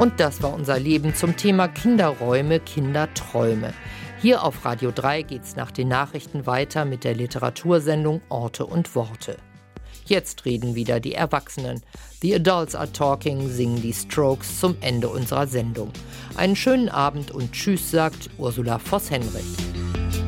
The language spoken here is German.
Und das war unser Leben zum Thema Kinderräume, Kinderträume. Hier auf Radio 3 geht's nach den Nachrichten weiter mit der Literatursendung Orte und Worte. Jetzt reden wieder die Erwachsenen. The Adults Are Talking singen die Strokes zum Ende unserer Sendung. Einen schönen Abend und Tschüss, sagt Ursula Voss-Henrich.